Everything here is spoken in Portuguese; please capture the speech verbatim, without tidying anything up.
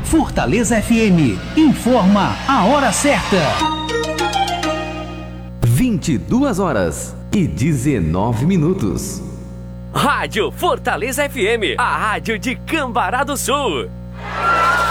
Fortaleza F M informa a hora certa. vinte e duas horas e dezenove minutos. Rádio Fortaleza F M, a rádio de Cambará do Sul.